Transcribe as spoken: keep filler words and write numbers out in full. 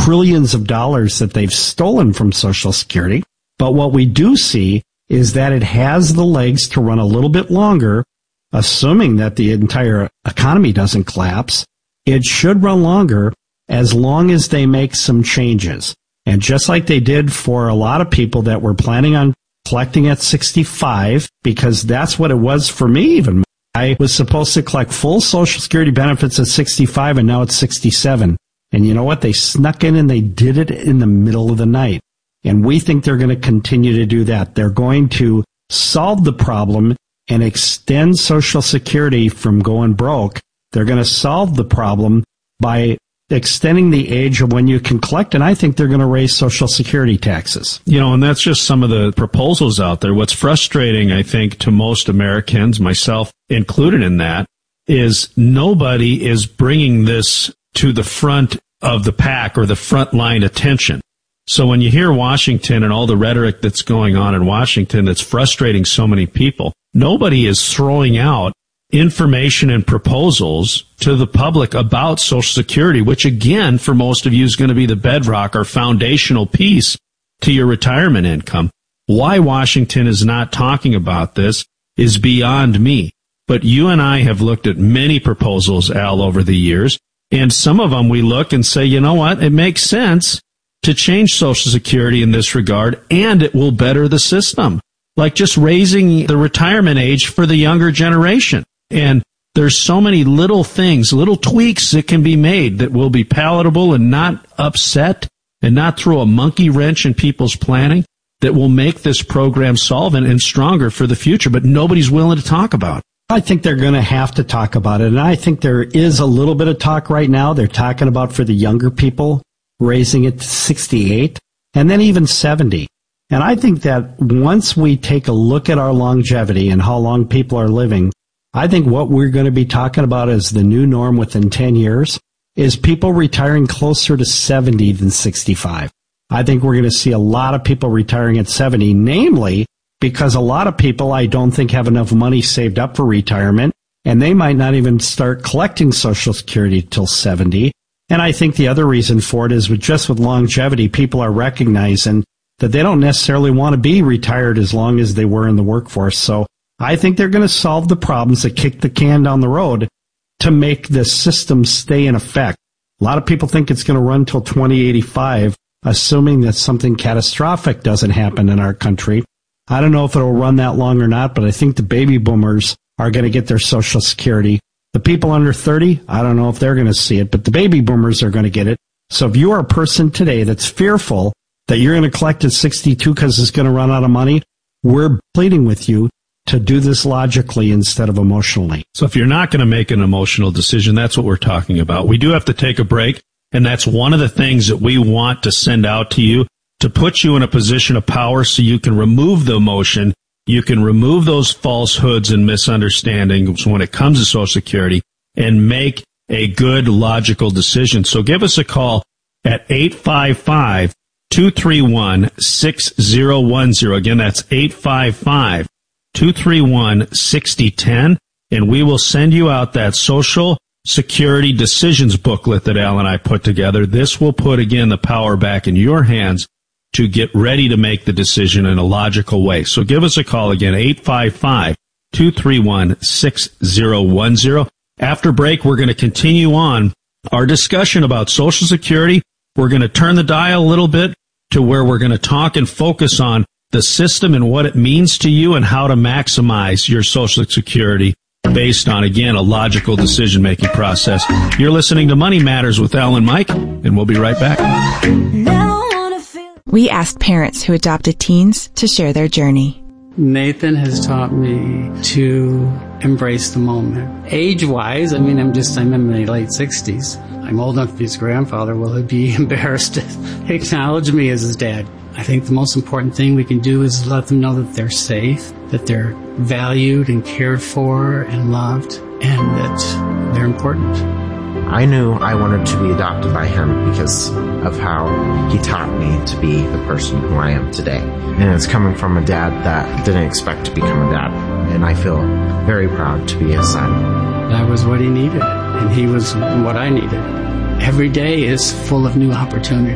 trillions of dollars that they've stolen from Social Security. But what we do see is that it has the legs to run a little bit longer, assuming that the entire economy doesn't collapse. It should run longer as long as they make some changes. And just like they did for a lot of people that were planning on collecting at sixty-five, because that's what it was for me even. I was supposed to collect full Social Security benefits at sixty-five, and now it's sixty-seven. And you know what? They snuck in and they did it in the middle of the night. And we think they're going to continue to do that. They're going to solve the problem and extend Social Security from going broke. They're going to solve the problem by extending the age of when you can collect, and I think they're going to raise Social Security taxes. You know, and that's just some of the proposals out there. What's frustrating, I think, to most Americans, myself included in that, is nobody is bringing this to the front of the pack or the front line attention. So when you hear Washington and all the rhetoric that's going on in Washington that's frustrating so many people, nobody is throwing out information and proposals to the public about Social Security, which again, for most of you, is going to be the bedrock or foundational piece to your retirement income. Why Washington is not talking about this is beyond me. But you and I have looked at many proposals, Al, over the years, and some of them we look and say, you know what, it makes sense to change Social Security in this regard, and it will better the system, like just raising the retirement age for the younger generation. And there's so many little things, little tweaks that can be made that will be palatable and not upset and not throw a monkey wrench in people's planning, that will make this program solvent and stronger for the future, but nobody's willing to talk about it. I think they're going to have to talk about it, and I think there is a little bit of talk right now. They're talking about for the younger people, raising it to sixty-eight, and then even seventy. And I think that once we take a look at our longevity and how long people are living, I think what we're going to be talking about as the new norm within ten years is people retiring closer to seventy than sixty-five. I think we're going to see a lot of people retiring at seventy, namely because a lot of people I don't think have enough money saved up for retirement, and they might not even start collecting Social Security till seventy. And I think the other reason for it is with just with longevity, people are recognizing that they don't necessarily want to be retired as long as they were in the workforce. So I think they're going to solve the problems that kick the can down the road to make the system stay in effect. A lot of people think it's going to run till twenty eighty-five, assuming that something catastrophic doesn't happen in our country. I don't know if it'll run that long or not, but I think the baby boomers are going to get their Social Security. The people under thirty, I don't know if they're going to see it, but the baby boomers are going to get it. So if you are a person today that's fearful that you're going to collect at sixty-two because it's going to run out of money, we're pleading with you to do this logically instead of emotionally. So if you're not going to make an emotional decision, that's what we're talking about. We do have to take a break, and that's one of the things that we want to send out to you to put you in a position of power so you can remove the emotion, you can remove those falsehoods and misunderstandings when it comes to Social Security and make a good, logical decision. So give us a call at eight five five, two three one, six zero one zero. Again, that's eight five five, two three one, six zero one zero, and we will send you out that Social Security Decisions booklet that Al and I put together. This will put, again, the power back in your hands to get ready to make the decision in a logical way. So give us a call again, eight five five, two three one, six zero one zero. After break, we're going to continue on our discussion about Social Security. We're going to turn the dial a little bit to where we're going to talk and focus on the system and what it means to you and how to maximize your Social Security based on, again, a logical decision-making process. You're listening to Money Matters with Al and Mike, and we'll be right back. We asked parents who adopted teens to share their journey. Nathan has taught me to embrace the moment. Age-wise, I mean, I'm just, I'm in my late sixties. I'm old enough to be his grandfather. Will he be embarrassed to acknowledge me as his dad? I think the most important thing we can do is let them know that they're safe, that they're valued and cared for and loved, and that they're important. I knew I wanted to be adopted by him because of how he taught me to be the person who I am today. And it's coming from a dad that didn't expect to become a dad. And I feel very proud to be his son. That was what he needed, and he was what I needed. Every day is full of new opportunities.